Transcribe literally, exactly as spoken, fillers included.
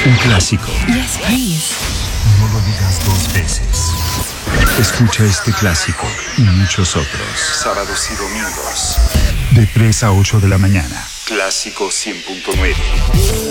Un clásico. Yes, please. No lo digas dos veces. Escucha este clásico y muchos otros. Sábados y domingos. De tres a ocho de la mañana. Clásico cien punto nueve.